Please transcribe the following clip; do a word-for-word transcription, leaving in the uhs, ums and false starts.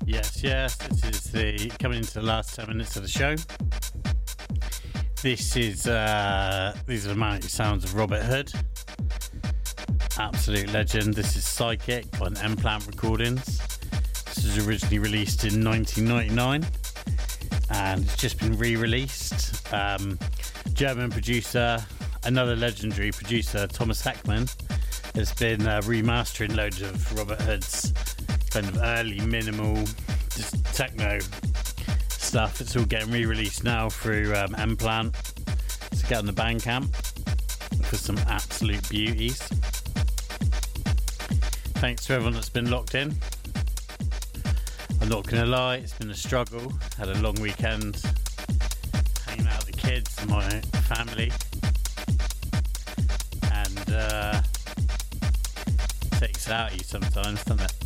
Yes, yes, this is the coming into the last ten minutes of the show. This is uh, these are the mighty sounds of Robert Hood, absolute legend. This is Psychic on M-Plant Recordings. This was originally released in nineteen ninety-nine, and it's just been re-released. Um, German producer, another legendary producer, Thomas Heckman, has been uh, remastering loads of Robert Hood's kind of early minimal just techno stuff. It's all getting re-released now through um, M-Plant, so get on the Bandcamp for some absolute beauties. Thanks to everyone that's been locked in. I'm not gonna lie, it's been a struggle. Had a long weekend hanging out with the kids and my family, and uh, takes it out of you sometimes, doesn't it?